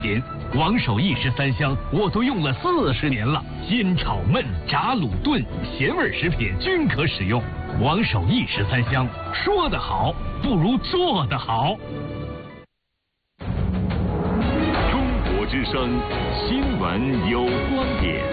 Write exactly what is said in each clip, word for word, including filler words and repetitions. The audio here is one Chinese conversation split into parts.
品王守义十三香我都用了四十年了，煎炒焖炸卤炖咸味食品均可使用。王守义十三香，说得好不如做得好。 中国之声新闻有观点。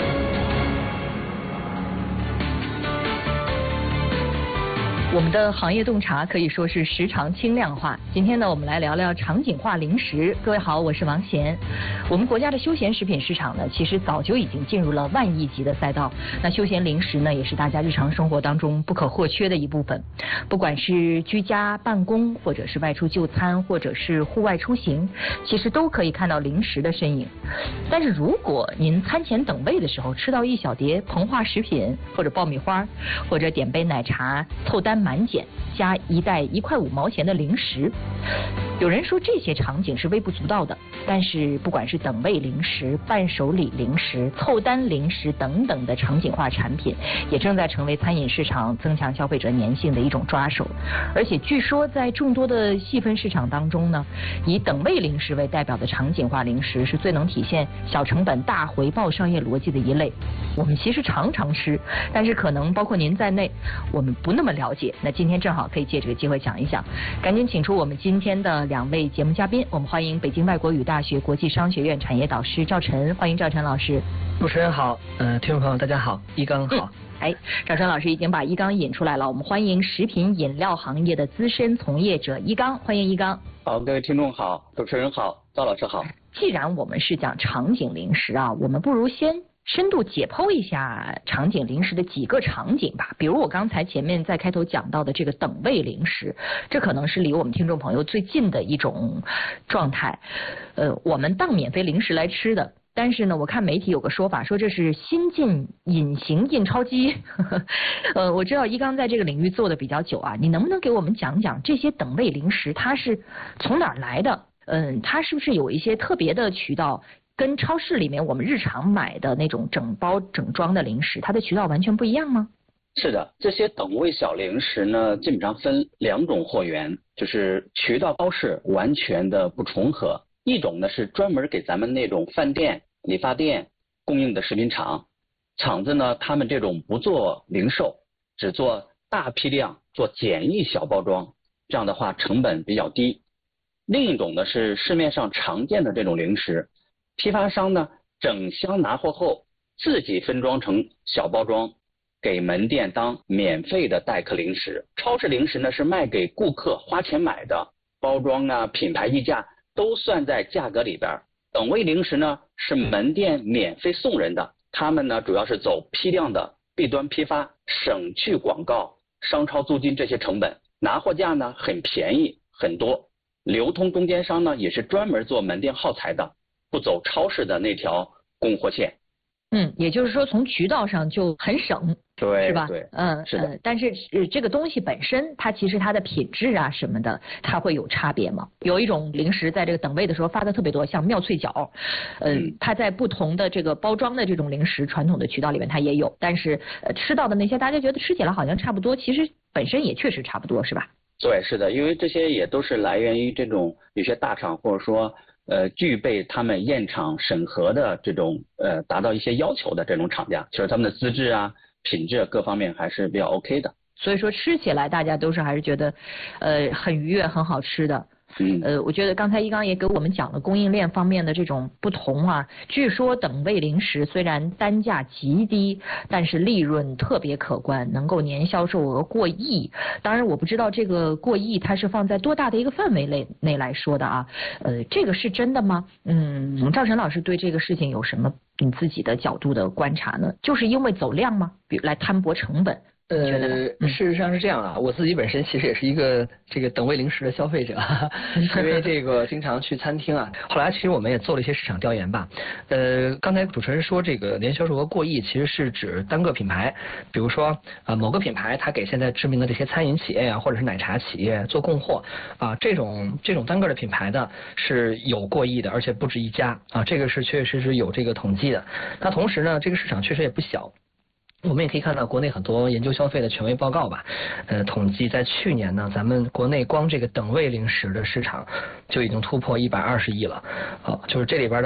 我们的行业洞察可以说是时常轻量化。今天呢，我们来聊聊场景化零食。各位好，我是王贤。我们国家的休闲食品市场呢，其实早就已经进入了万亿级的赛道。那休闲零食呢，也是大家日常生活当中不可或缺的一部分。不管是居家办公，或者是外出就餐，或者是户外出行，其实都可以看到零食的身影。但是如果您餐前等位的时候吃到一小碟膨化食品，或者爆米花，或者点杯奶茶，凑单满减加一袋一块五毛钱的零食，有人说这些场景是微不足道的，但是不管是等位零食、伴手礼零食、凑单零食等等的场景化产品，也正在成为餐饮市场增强消费者粘性的一种抓手。而且据说在众多的细分市场当中呢，以等位零食为代表的场景化零食是最能体现小成本大回报商业逻辑的一类。我们其实常常吃，但是可能包括您在内，我们不那么了解。那今天正好可以借这个机会讲一讲，赶紧请出我们今天的两位节目嘉宾。我们欢迎北京外国语大学国际商学院产业导师赵晨，欢迎赵晨老师。 主持人好，呃，听众朋友大家好，一刚好。 嗯哎，赵晨老师已经把一刚引出来了，我们欢迎食品饮料行业的资深从业者一刚，欢迎一刚。 好，各位听众好，主持人好，赵老师好。 既然我们是讲场景零食啊，我们不如先深度解剖一下场景零食的几个场景吧。比如我刚才前面在开头讲到的这个等位零食，这可能是离我们听众朋友最近的一种状态。呃，我们当免费零食来吃的。但是呢，我看媒体有个说法，说这是新进隐形印钞机。呃，我知道一刚在这个领域做的比较久啊，你能不能给我们讲讲这些等位零食它是从哪儿来的？嗯，它是不是有一些特别的渠道，跟超市里面我们日常买的那种整包整装的零食，它的渠道完全不一样吗？ 是的，这些等位小零食呢，基本上分两种货源，就是渠道超市完全的不重合。一种呢是专门给咱们那种饭店、理发店供应的食品厂，厂子呢他们这种不做零售，只做大批量做简易小包装，这样的话成本比较低。另一种呢是市面上常见的这种零食，批发商呢整箱拿货后自己分装成小包装，给门店当免费的待客零食。超市零食呢是卖给顾客花钱买的，包装啊品牌溢价都算在价格里边。等位零食呢是门店免费送人的，他们呢主要是走批量的 B 端批发，省去广告、商超租金这些成本，拿货价呢很便宜很多。流通中间商呢也是专门做门店耗材的，不走超市的那条供货线。 嗯，也就是说从渠道上就很省， 对， 是吧？ 对， 嗯， 是的。 呃、但是、呃、这个东西本身，它其实它的品质啊什么的，它会有差别吗？有一种零食在这个等位的时候发的特别多，像妙脆角，呃，嗯、它在不同的这个包装的这种零食传统的渠道里面它也有，但是呃吃到的那些大家觉得吃起来好像差不多，其实本身也确实差不多，是吧？ 对，是的，因为这些也都是来源于这种有些大厂或者说。呃，具备他们验厂审核的这种呃，达到一些要求的这种厂家，就是他们的资质啊、品质各方面还是比较 OK 的。 所以说吃起来大家都是还是觉得，呃，很愉悦、很好吃的。 嗯， 呃，我觉得刚才一刚也给我们讲了供应链方面的这种不同啊。据说等位零食虽然单价极低，但是利润特别可观，能够年销售额过亿。当然，我不知道这个过亿它是放在多大的一个范围内内来说的啊。呃，这个是真的吗？嗯，赵晨老师对这个事情有什么你自己的角度的观察呢？就是因为走量吗？比如来摊薄成本？ 呃，事实上是这样啊，我自己本身其实也是一个这个等位零食的消费者，因为这个经常去餐厅啊。后来其实我们也做了一些市场调研吧。呃，刚才主持人说这个年销售额过亿，其实是指单个品牌，比如说啊某个品牌它给现在知名的这些餐饮企业啊，或者是奶茶企业做供货啊，这种这种单个的品牌的是有过亿的，而且不止一家啊，这个是确确实实有这个统计的。那同时呢，这个市场确实也不小。我们也可以看到国内很多研究消费的权威报告吧，呃，统计在去年呢，咱们国内光这个等位零食的市场就已经突破一百二十亿了，好、呃，就是这里边的。